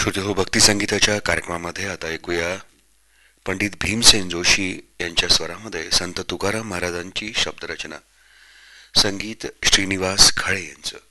श्रोते हो, भक्ती संगीताच्या कार्यक्रमामध्ये आता ऐकूया पंडित भीमसेन जोशी यांच्या स्वरामध्ये संत तुकाराम महाराजांची शब्दरचना, संगीत श्रीनिवास खाळे यांचं.